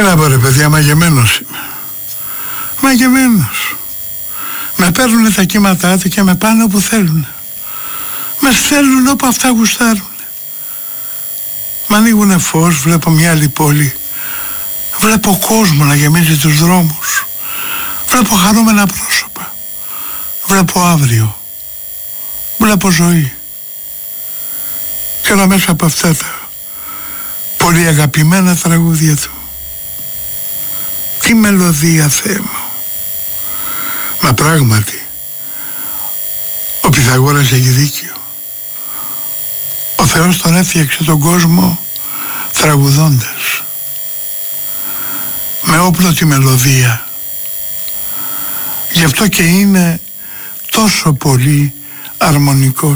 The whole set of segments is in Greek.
να πω ρε παιδιά, μαγεμένος είμαι. Μαγεμένος. Με παίρνουνε τα κύματά του και με πάνε όπου θέλουν. Με στέλνουν όπου αυτά γουστάρουν. Μ' ανοίγουνε φως, βλέπω μια άλλη πόλη. Βλέπω κόσμο να γεμίζει τους δρόμους. Βλέπω χαρούμενα πρόσωπα. Βλέπω αύριο. Βλέπω ζωή. Και όλα μέσα από αυτά τα πολύ αγαπημένα τραγούδια του. Τι μελωδία, Θεέ μου. Μα πράγματι ο Πυθαγόρας έχει δίκιο. Ο Θεός τον έφτιαξε τον κόσμο τραγουδώντας, με όπλο τη μελωδία. Γι' αυτό και είναι τόσο πολύ αρμονικός.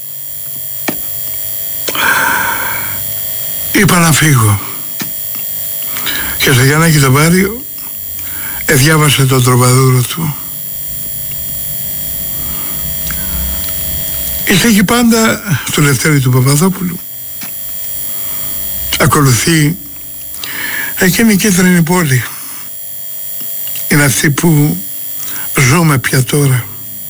Είπα να φύγω και στο Γιαννάκη τον Πάριο διάβασε τον τροπαδούρο του. Η στίχη πάντα του Λευτέρη του Παπαδόπουλου ακολουθεί εκείνη η κίτρινη πόλη. Είναι αυτή που ζούμε πια τώρα.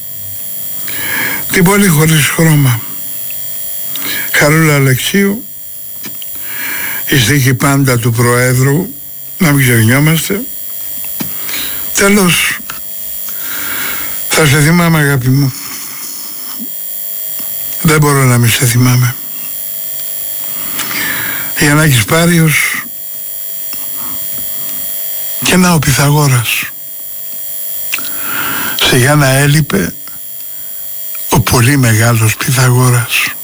Την πόλη χωρίς χρώμα. Χαρούλα Αλεξίου, η στίχη πάντα του Προέδρου, να μην ξεχνιόμαστε. Τέλος, θα σε θυμάμαι αγάπη μου. Δεν μπορώ να μην σε θυμάμαι. Γιαννάκης Πάριος και να ο Πυθαγόρας. Σε Γιάννα έλειπε ο πολύ μεγάλος Πυθαγόρας.